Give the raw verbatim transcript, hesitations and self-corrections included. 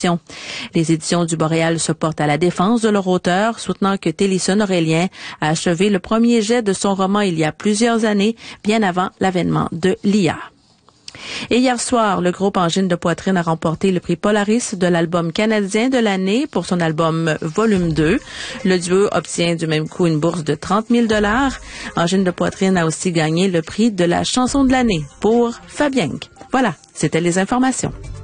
Les éditions du Boréal se portent à la défense de leur auteur, soutenant que Télisson Aurélien a achevé le premier jet de son roman il y a plusieurs années, bien avant l'avènement de l'I A. Et hier soir, le groupe Angine de poitrine a remporté le prix Polaris de l'album canadien de l'année pour son album Volume deux. Le duo obtient du même coup une bourse de trente mille dollars. Angine de poitrine a aussi gagné le prix de la chanson de l'année pour Fabienque. Voilà, c'était les informations.